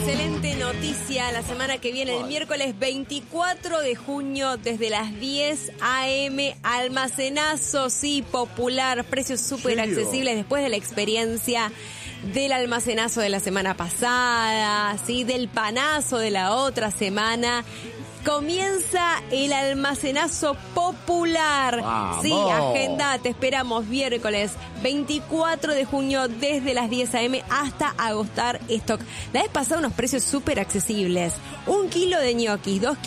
excelente noticia. La semana que viene, el miércoles 24 de junio, desde las 10 a.m., almacenazo, sí, popular, precios súper accesibles después de la experiencia del almacenazo de la semana pasada, sí, del panazo de la otra semana. Comienza el almacenazo popular. ¡Vamos! Sí, agenda, te esperamos miércoles 24 de junio desde las 10 a.m. hasta agotar stock. La vez pasada unos precios súper accesibles. 1 kilo de ñoquis, 2